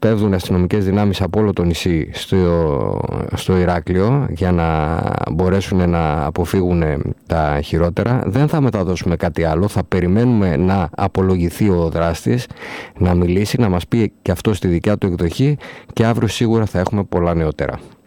σπέβδουν αστυνομικές δυνάμεις από όλο το νησί στο Ηράκλειο για να μπορέσουν να αποφύγουν τα χειρότερα. Δεν θα μεταδώσουμε κάτι άλλο, θα περιμένουμε να απολογηθεί ο δράστης, να μιλήσει, να μας πει και αυτό στη δικιά του εκδοχή, και αύριο σίγουρα θα έχουμε πολλά νεότερα.